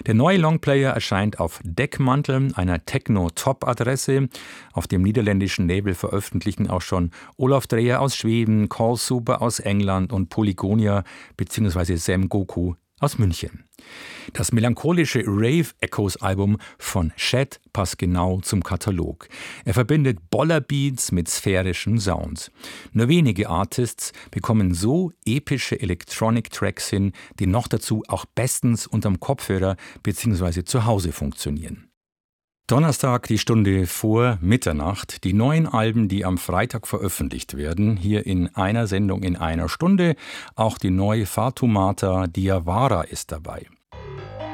Der neue Longplayer erscheint auf Deckmantel, einer Techno-Top-Adresse. Auf dem niederländischen Label veröffentlichen auch schon Olaf Dreyer aus Schweden, Call Super aus England und Polygonia bzw. Sam Goku aus München. Das melancholische Rave Echoes Album von Shed passt genau zum Katalog. Er verbindet Bollerbeats mit sphärischen Sounds. Nur wenige Artists bekommen so epische Electronic Tracks hin, die noch dazu auch bestens unterm Kopfhörer bzw. zu Hause funktionieren. Donnerstag, die Stunde vor Mitternacht. Die neuen Alben, die am Freitag veröffentlicht werden, hier in einer Sendung in einer Stunde. Auch die neue Fatoumata Diawara ist dabei.